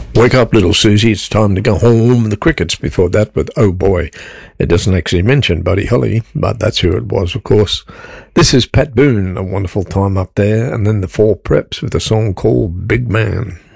Wake up, little Susie, it's time to go home. The Crickets before that with Oh Boy. It doesn't actually mention Buddy Holly, but that's who it was, of course. This is Pat Boone, A Wonderful Time Up There, and then the Four Preps with a song called Big Man.